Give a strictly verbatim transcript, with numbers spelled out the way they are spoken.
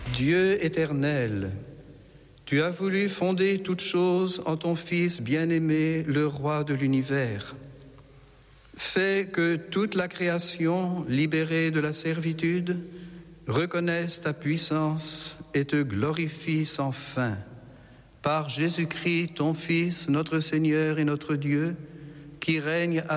Dieu éternel, tu as voulu fonder toutes choses en ton Fils bien-aimé, le roi de l'univers. Fais que toute la création, libérée de la servitude, reconnaisse ta puissance et te glorifie sans fin. Par Jésus-Christ, ton Fils, notre Seigneur et notre Dieu, qui règne